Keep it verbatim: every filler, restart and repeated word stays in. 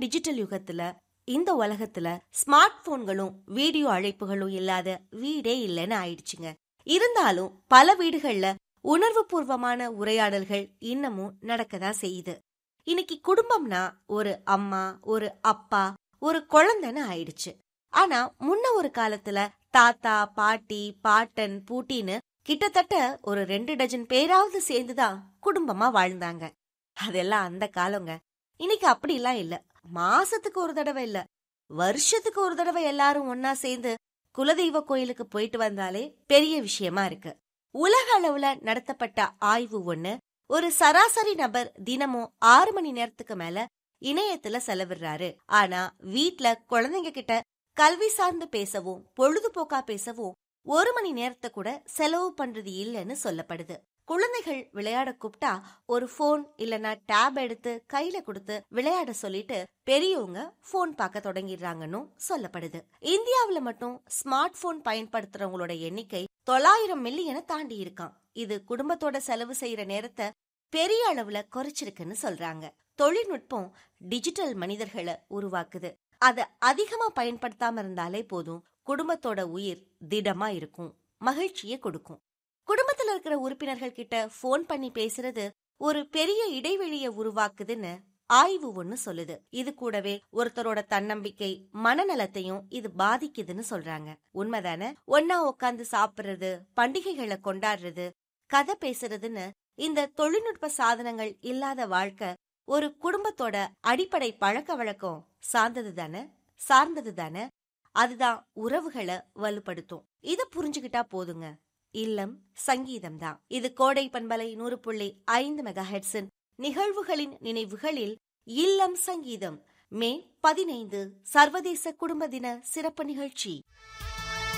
Digital யுகத்துல, இந்த உலகத்துல ஸ்மார்ட் போன்களும் வீடியோ அழைப்புகளும் இல்லாத வீடே இல்லைன்னு ஆயிடுச்சுங்க. இருந்தாலும் பல வீடுகள்ல உணர்வு பூர்வமான உரையாடல்கள் இன்னமும் நடக்கதான் செய்யுது. இன்னைக்கு குடும்பம்னா ஒரு அம்மா, ஒரு அப்பா, ஒரு குழந்தைன்னு ஆயிடுச்சு. ஆனா முன்ன ஒரு காலத்துல தாத்தா, பாட்டி, பாட்டன், பூட்டின்னு கிட்டத்தட்ட ஒரு ரெண்டு டஜன் பேராவது சேர்ந்துதான் குடும்பமா வாழ்ந்தாங்க. அதெல்லாம் அந்த காலங்க. இன்னைக்கு அப்படி எல்லாம் இல்ல. மாசத்துக்கு ஒரு தடவை இல்ல, வருஷத்துக்கு ஒரு தடவை எல்லாரும் ஒன்னா சேர்ந்து குலதெய்வ கோயிலுக்கு போயிட்டு வந்தாலே பெரிய விஷயமா இருக்கு. உலக அளவுல நடத்தப்பட்ட ஆய்வு ஒண்ணு, ஒரு சராசரி நபர் தினமும் ஆறு மணி நேரத்துக்கு மேல இணையத்துல செலவிடுறாரு. ஆனா வீட்ல குழந்தைங்க கிட்ட கல்வி சார்ந்து பேசவும் பொழுதுபோக்கா பேசவும் ஒரு மணி நேரத்தை கூட செலவு பண்றது இல்லைன்னு சொல்லப்படுது. குழந்தைகள் விளையாட கூப்பிட்டா ஒரு போன் இல்லனா டேப் எடுத்து கையில கொடுத்து விளையாட சொல்லிட்டு பெரியவங்க போன் பார்க்க தொடங்கிடுறாங்கன்னு சொல்லப்படுது. இந்தியாவில மட்டும் ஸ்மார்ட் போன் பயன்படுத்துறவங்களோட எண்ணிக்கை தொள்ளாயிரம் மில்லியனை தாண்டி இருக்கான். இது குடும்பத்தோட செலவு செய்யற நேரத்தை பெரிய அளவுல குறைச்சிருக்குன்னு சொல்றாங்க. தொழில்நுட்பம் டிஜிட்டல் மனிதர்களை உருவாக்குது. அத அதிகமா பயன்படுத்தாம இருந்தாலே போதும், குடும்பத்தோட உயிர் திடமா இருக்கும், மகிழ்ச்சியை கொடுக்கும். குடும்பத்துல இருக்கிற உறுப்பினர்கள் கிட்ட போன் பண்ணி பேசுறது ஒரு பெரிய இடைவெளியை உருவாக்குதுன்னு ஆய்வு ஒண்ணு சொல்லுது. இது கூடவே ஒருத்தரோட தன்னம்பிக்கை, மனநலத்தையும் இது பாதிக்குதுன்னு சொல்றாங்க. உண்மைதானே? ஒன்னா உட்காந்து சாப்பிடுறது, பண்டிகைகளை கொண்டாடுறது, கதை பேசுறதுன்னு இந்த தொழில்நுட்ப சாதனங்கள் இல்லாத வாழ்க்கை ஒரு குடும்பத்தோட அடிப்படை பழக்க வழக்கம் சார்ந்தது தானே சார்ந்தது தானே அதுதான் உறவுகளை வலுப்படுத்தும். இத புரிஞ்சுக்கிட்டா போதுங்க. இல்லம் சங்கீதம் தான். இது கோடை பண்பலை நூறு புள்ளி ஐந்து மெகா ஹெர்ட்ஸின் நிகழ்வுகளின் நினைவுகளில் இல்லம் சங்கீதம் மே பதினைந்து சர்வதேச குடும்ப தின சிறப்பு நிகழ்ச்சி.